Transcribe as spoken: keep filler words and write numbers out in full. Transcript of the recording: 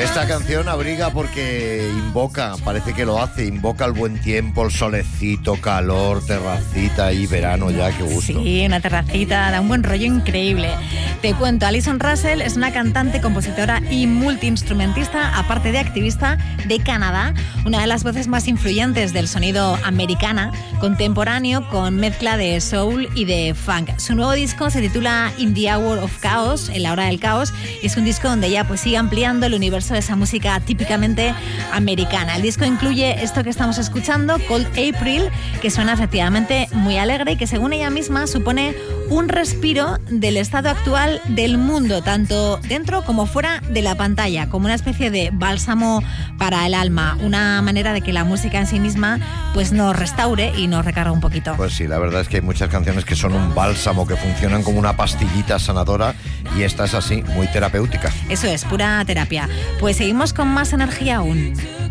Esta canción abriga porque invoca, parece que lo hace, invoca el buen tiempo, el solecito, calor, terracita y verano ya, qué gusto. Sí, una terracita, da un buen rollo increíble. Te cuento, Alison Russell es una cantante, compositora y multiinstrumentista, aparte de activista, de Canadá, una de las voces más influyentes del sonido americana, contemporáneo, con mezcla de soul y de funk. Su nuevo disco se titula In the Hour of Chaos, en la hora del caos, y es un disco donde ella pues sigue ampliando el universo de esa música típicamente americana. El disco incluye esto que estamos escuchando, Cold April, que suena efectivamente muy alegre y que según ella misma supone un respiro del estado actual del mundo, tanto dentro como fuera de la pantalla, como una especie de bálsamo para el alma, una manera de que la música en sí misma pues nos restaure y nos recarga un poquito. Pues sí, la verdad es que hay muchas canciones que son un bálsamo, que funcionan como una pastillita sanadora, y esta es así, muy terapéutica. Eso es, pura terapia. Pues seguimos con más energía aún.